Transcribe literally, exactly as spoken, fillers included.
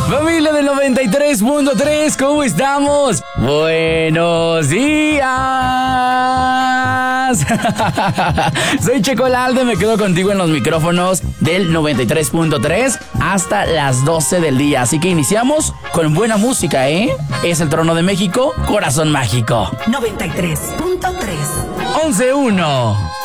Familia del noventa y tres punto tres, ¿cómo estamos? Buenos días. Soy Checolalde, me quedo contigo en los micrófonos del noventa y tres punto tres hasta las doce del día. Así que iniciamos con buena música, ¿eh? Es el Trono de México, Corazón Mágico. noventa y tres punto tres. once uno.